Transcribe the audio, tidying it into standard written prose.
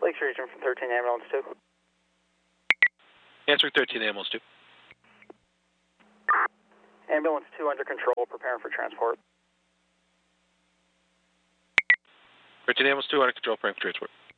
Lakes Region from 13 Ambulance 2. Answering 13 Ambulance 2. Ambulance 2 under control, preparing for transport. 13 Ambulance 2 under control, preparing for transport.